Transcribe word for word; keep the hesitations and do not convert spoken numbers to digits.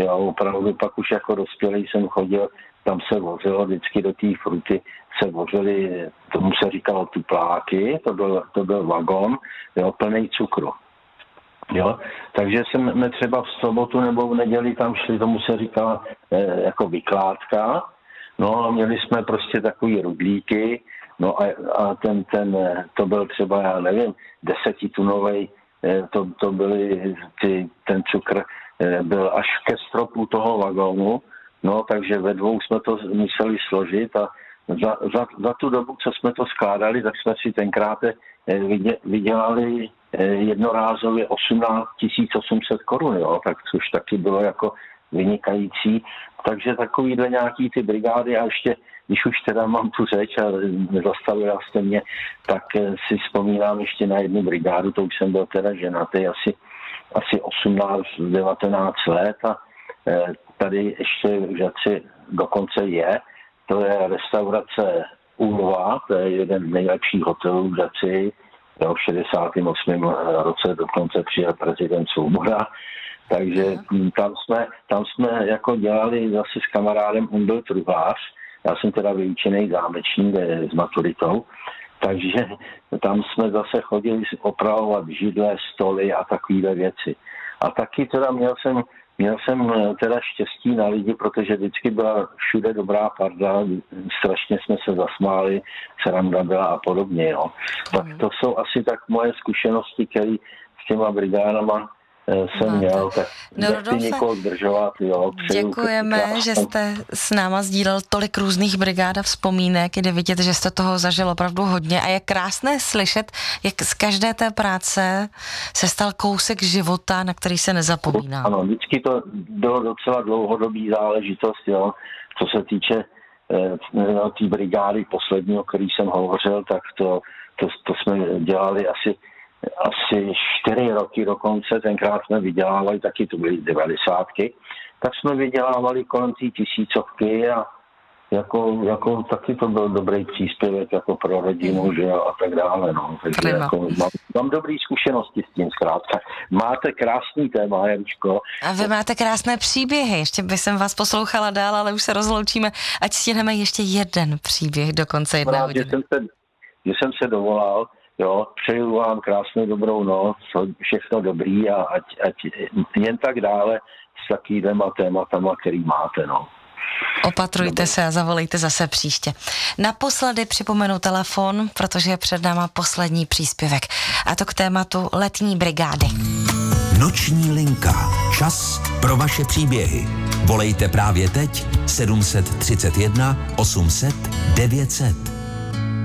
Jo, opravdu pak už jako dospělý jsem chodil, tam se vořilo vždycky do té fruty, se vořily, tomu se říkalo tupláky, to byl, to byl vagon, jo, plný cukru. Jo, takže jsme třeba v sobotu nebo v neděli tam šli, tomu se říkala eh, jako vykládka, no a měli jsme prostě takový rudlíky, no a, a ten, ten, to byl třeba, já nevím, desetitunovej, eh, to, to byly, ty, ten cukr eh, byl až ke stropu toho vagónu, no takže ve dvou jsme to museli složit a za, za, za tu dobu, co jsme to skládali, tak jsme si tenkrát eh, vydělali jednorázově osmnáct tisíc osm set korun, jo, tak což taky bylo jako vynikající. Takže takovýhle nějaký ty brigády a ještě, když už teda mám tu řeč a zastavila jste mě, tak si vzpomínám ještě na jednu brigádu, to už jsem byl teda ženatý asi, asi osmnáct devatenáct let a tady ještě v Žatci dokonce je, to je restaurace Úlva, to je jeden z nejlepších hotelů v Žatci. Jo, v šedesátém osmém roce dokonce přijel prezident Svoboda, takže tam jsme, tam jsme jako dělali zase s kamarádem, on byl truhlář, já jsem teda vyučený zámečník s maturitou, takže tam jsme zase chodili opravovat židle, stoly a takovéhle věci. A taky teda měl jsem Měl jsem teda štěstí na lidi, protože vždycky byla všude dobrá parda, strašně jsme se zasmáli, sranda byla a podobně. Jo. Tak to jsou asi tak moje zkušenosti, které s těma brigádama jsem Máte. měl, tak no, nechci někoho zdržovat. Jo, děkujeme, krásný. Že jste s náma sdílel tolik různých brigád a vzpomínek, jde vidět, že jste toho zažil opravdu hodně a je krásné slyšet, jak z každé té práce se stal kousek života, na který se nezapomíná. Ano, vždycky to bylo docela dlouhodobý záležitost, jo, co se týče eh, té brigády posledního, který jsem hovořil, tak to, to, to jsme dělali asi asi čtyři roky dokonce, tenkrát jsme vydělávali, taky to byly devadesátky, tak jsme vydělávali kolem té tisícovky a jako, jako taky to byl dobrý příspěvek jako pro rodinu, že a tak dále, no. Takže jako, mám, mám dobrý zkušenosti s tím zkrátka. Máte krásný téma, Janičko. A vy máte krásné příběhy, ještě bych jsem vás poslouchala dál, ale už se rozloučíme, ať stihneme ještě jeden příběh do konce jedné hodiny. Že jsem se, že jsem se dovolal. Jo, přeju vám krásnou dobrou noc, všechno dobrý a ať, ať jen tak dále s takovýhlema tématama, který máte, no. Opatrujte Dobře. se a zavolejte zase příště. Naposledy připomenu telefon, protože je před náma poslední příspěvek. A to k tématu letní brigády. Noční linka. Čas pro vaše příběhy. Volejte právě teď sedm set třicet jedna osm set devět set.